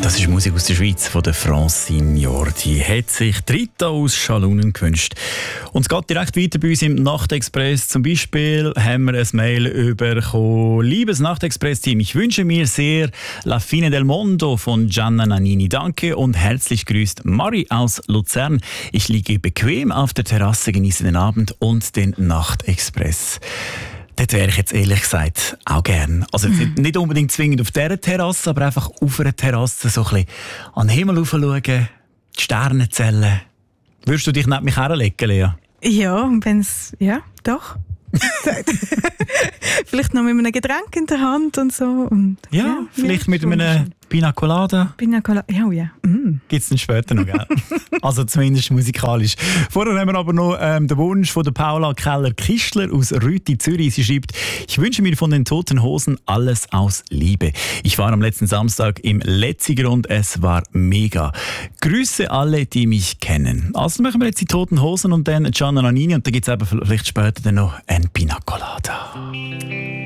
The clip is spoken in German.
Das ist Musik aus der Schweiz von der Francine. Die hat sich Rita aus Schalunen gewünscht. Und es geht direkt weiter bei uns im Nachtexpress. Zum Beispiel haben wir ein Mail bekommen. Liebes Nachtexpress-Team, ich wünsche mir sehr La Fine del Mondo von Gianna Nannini. Danke und herzlich grüßt Mari aus Luzern. Ich liege bequem auf der Terrasse, genieße den Abend und den Nachtexpress. Dort wäre ich jetzt ehrlich gesagt auch gern. Also nicht unbedingt zwingend auf dieser Terrasse, aber einfach auf einer Terrasse so ein bisschen an den Himmel schauen, die Sterne zählen. Würdest du dich neben mich herlegen, Lea? Ja, wenn's, ja, doch. Vielleicht noch mit einem Getränk in der Hand und so. Und, ja, vielleicht mit einem Pina Colada. Pina Colada, ja, ja. Gibt es dann später noch, gell? Also zumindest musikalisch. Vorher haben wir aber noch den Wunsch von der Paula Keller-Kistler aus Rüti, Zürich. Sie schreibt, ich wünsche mir von den Toten Hosen alles aus Liebe. Ich war am letzten Samstag im Letziger und es war mega. Grüße alle, die mich kennen. Also machen wir jetzt die Toten Hosen und dann Gianna Nannini und dann gibt es vielleicht später dann noch ein Pina Colada.